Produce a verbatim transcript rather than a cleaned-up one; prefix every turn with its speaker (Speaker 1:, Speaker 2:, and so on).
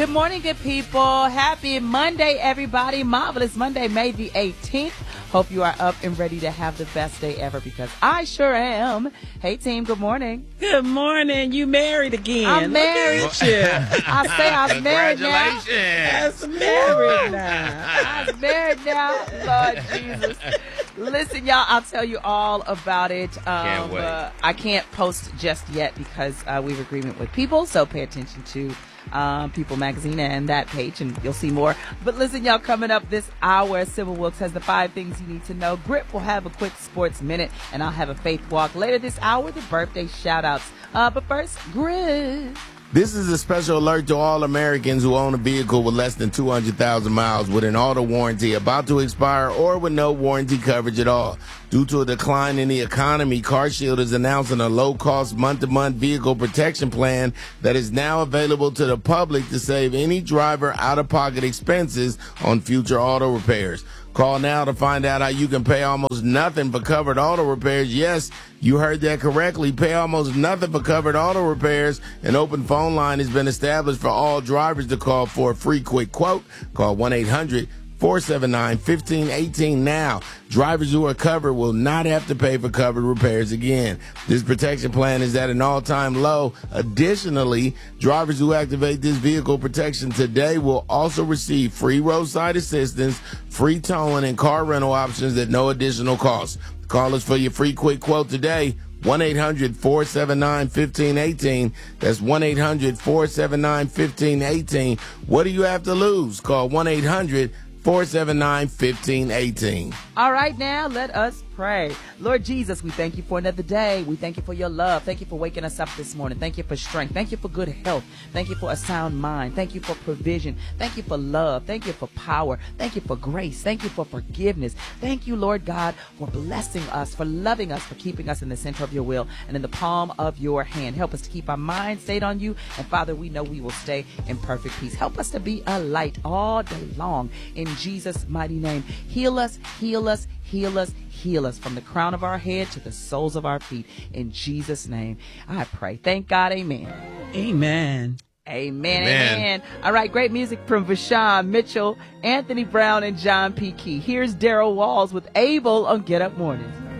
Speaker 1: Good morning, good people. Happy Monday, everybody. Marvelous Monday, May the eighteenth. Hope you are up and ready to have the best day ever, because I sure am. Hey, team, good morning.
Speaker 2: Good morning. You married again.
Speaker 1: I'm married.
Speaker 2: Look at you.
Speaker 1: I say I'm married now.
Speaker 2: Congratulations. I'm married now.
Speaker 1: I'm married now. Lord Jesus. Listen, y'all, I'll tell you all about it. Um,
Speaker 3: Can't wait.
Speaker 1: Uh, I can't post just yet because uh, we have agreement with People, so pay attention to um, People Magazine and that page, and you'll see more. But listen, y'all, coming up this hour, Sybil Wilkes has the five things you need to know. Grip will have a quick sports minute, and I'll have a faith walk later this hour, the birthday shout-outs. Uh, but first, Grip.
Speaker 4: This is a special alert to all Americans who own a vehicle with less than two hundred thousand miles with an auto warranty about to expire or with no warranty coverage at all. Due to a decline in the economy, CarShield is announcing a low-cost month-to-month vehicle protection plan that is now available to the public to save any driver out-of-pocket expenses on future auto repairs. Call now to find out how you can pay almost nothing for covered auto repairs. Yes, you heard that correctly. Pay almost nothing for covered auto repairs. An open phone line has been established for all drivers to call for a free quick quote. Call one eight hundred four seven nine one five one eight now. Drivers who are covered will not have to pay for covered repairs again. This protection plan is at an all-time low. Additionally, drivers who activate this vehicle protection today will also receive free roadside assistance, free towing, and car rental options at no additional cost. Call us for your free quick quote today. one eight hundred four seven nine one five one eight. That's one eight hundred four seven nine one five one eight. What do you have to lose? Call one eight hundred four seven nine one five one eight.
Speaker 1: All right, now let us pray. Lord Jesus, we thank you for another day. We thank you for your love. Thank you for waking us up this morning. Thank you for strength. Thank you for good health. Thank you for a sound mind. Thank you for provision. Thank you for love. Thank you for power. Thank you for grace. Thank you for forgiveness. Thank you, Lord God, for blessing us, for loving us, for keeping us in the center of your will and in the palm of your hand. Help us to keep our mind stayed on you. And Father, we know we will stay in perfect peace. Help us to be a light all day long in Jesus' mighty name. Heal us, heal us, heal us, heal us from the crown of our head to the soles of our feet. In Jesus' name, I pray. Thank God. Amen.
Speaker 2: Amen.
Speaker 1: Amen.
Speaker 3: Amen.
Speaker 1: Amen. All right. Great music from Vashawn Mitchell, Anthony Brown, and John P. Key. Here's Daryl Walls with Abel on Get Up Mornings.